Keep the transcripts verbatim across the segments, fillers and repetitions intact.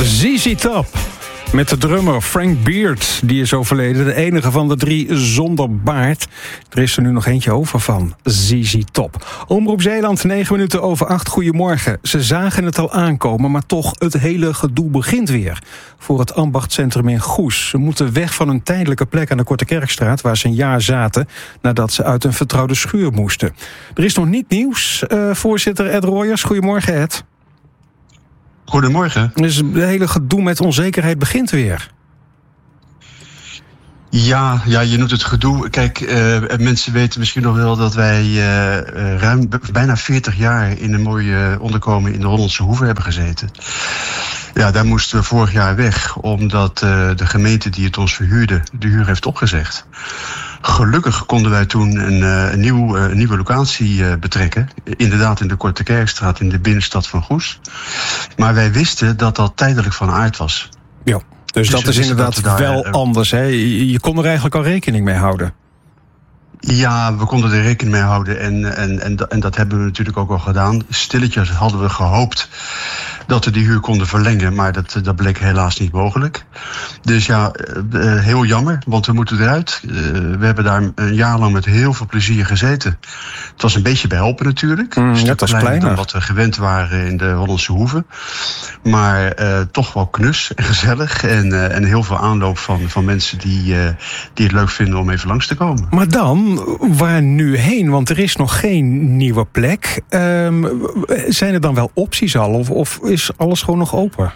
Z Z Top. Met de drummer Frank Beard, die is overleden. De enige van de drie zonder baard. Er is er nu nog eentje over van Z Z Top. Omroep Zeeland, negen minuten over acht. Goedemorgen. Ze zagen het al aankomen, maar toch, het hele gedoe begint weer. Voor het ambachtscentrum in Goes. Ze moeten weg van een tijdelijke plek aan de Korte Kerkstraat, waar ze een jaar zaten, nadat ze uit een vertrouwde schuur moesten. Er is nog niet nieuws. Uh, voorzitter Ed Rooijers, goedemorgen Ed. Goedemorgen. Dus het hele gedoe met onzekerheid begint weer. Ja, ja, je noemt het gedoe. Kijk, uh, mensen weten misschien nog wel dat wij uh, ruim bijna veertig jaar in een mooie onderkomen in de Hollandse Hoeve hebben gezeten. Ja, daar moesten we vorig jaar weg, omdat uh, de gemeente die het ons verhuurde de huur heeft opgezegd. Gelukkig konden wij toen een, een, nieuw, een nieuwe locatie betrekken. Inderdaad in de Korte Kerkstraat in de binnenstad van Goes. Maar wij wisten dat dat tijdelijk van aard was. Ja, dus, dus dat is inderdaad dat daar, wel uh, anders. Hè? Je kon er eigenlijk al rekening mee houden. Ja, we konden er rekening mee houden en, en, en, en dat hebben we natuurlijk ook al gedaan. Stilletjes hadden we gehoopt dat we die huur konden verlengen, maar dat, dat bleek helaas niet mogelijk. Dus ja, uh, heel jammer, want we moeten eruit. Uh, we hebben daar een jaar lang met heel veel plezier gezeten. Het was een beetje behelpen natuurlijk. Mm, dus dat was kleiner dan wat we gewend waren in de Hollandse Hoeve. Maar uh, toch wel knus en gezellig. En, uh, en heel veel aanloop van, van mensen die, uh, die het leuk vinden om even langs te komen. Maar dan, waar nu heen? Want er is nog geen nieuwe plek. Um, zijn er dan wel opties al? Of, of is alles gewoon nog open?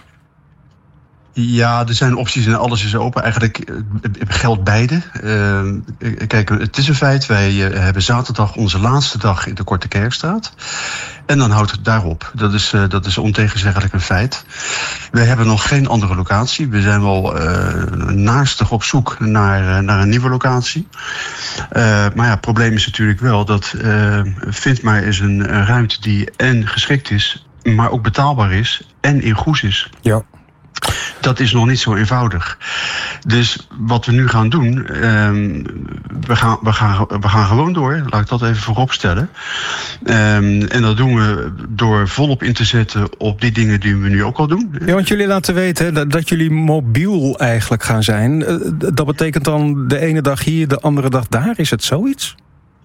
Ja, er zijn opties en alles is open. Eigenlijk geldt beide. Uh, kijk, het is een feit. Wij uh, hebben zaterdag onze laatste dag in de Korte Kerkstraat. En dan houdt het daarop. Dat is, uh, dat is ontegenzeggelijk een feit. We hebben nog geen andere locatie. We zijn wel uh, naastig op zoek naar, uh, naar een nieuwe locatie. Uh, maar ja, het probleem is natuurlijk wel dat uh, vind maar eens een, een ruimte die en geschikt is, maar ook betaalbaar is en in Goes is. Ja. Dat is nog niet zo eenvoudig. Dus wat we nu gaan doen, um, we, gaan, we, gaan, we gaan gewoon door. Laat ik dat even voorop stellen. Um, en dat doen we door volop in te zetten op die dingen die we nu ook al doen. Ja, want jullie laten weten dat, dat jullie mobiel eigenlijk gaan zijn. Dat betekent dan de ene dag hier, de andere dag daar. Is het zoiets?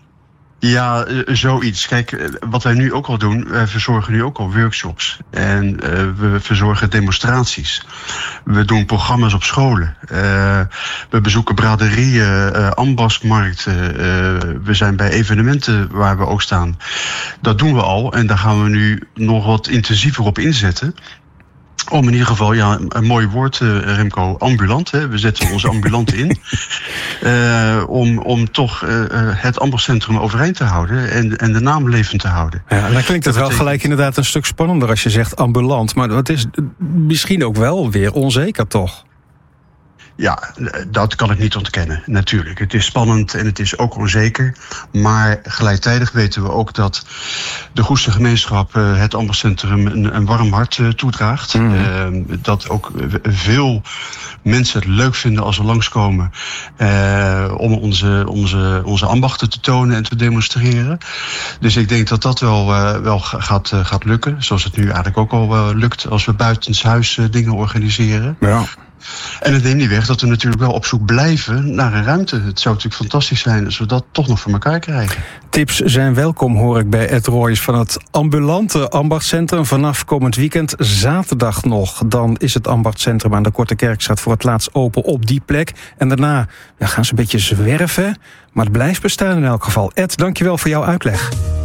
Ja, zoiets. Kijk, wat wij nu ook al doen, wij verzorgen nu ook al workshops. En uh, we verzorgen demonstraties. We doen programma's op scholen. Uh, we bezoeken braderieën, uh, ambachtsmarkten. Uh, we zijn bij evenementen waar we ook staan. Dat doen we al en daar gaan we nu nog wat intensiever op inzetten. Om in ieder geval, ja, een mooi woord, uh, Remco, ambulant. Hè? We zetten onze ambulanten in. Uh, om, om toch uh, het ambachtscentrum overeind te houden en, en de naam levend te houden. Ja, dan klinkt het wel gelijk inderdaad een stuk spannender als je zegt ambulant. Maar het is misschien ook wel weer onzeker, toch? Ja, dat kan ik niet ontkennen, natuurlijk. Het is spannend en het is ook onzeker. Maar gelijktijdig weten we ook dat de Goester gemeenschap uh, het ambachtscentrum een, een warm hart uh, toedraagt. Mm. Uh, dat ook veel mensen het leuk vinden als we langskomen uh, om onze, onze, onze ambachten te tonen en te demonstreren. Dus ik denk dat dat wel, uh, wel gaat, uh, gaat lukken. Zoals het nu eigenlijk ook al uh, lukt als we buitenshuis uh, dingen organiseren. Ja. En het neemt niet weg dat we natuurlijk wel op zoek blijven naar een ruimte. Het zou natuurlijk fantastisch zijn als we dat toch nog voor elkaar krijgen. Tips zijn welkom, hoor ik bij Ed Rooijers van het ambulante ambachtscentrum. Vanaf komend weekend, zaterdag nog. Dan is het ambachtscentrum aan de Korte Kerkstraat voor het laatst open op die plek. En daarna ja, gaan ze een beetje zwerven. Maar het blijft bestaan in elk geval. Ed, dankjewel voor jouw uitleg.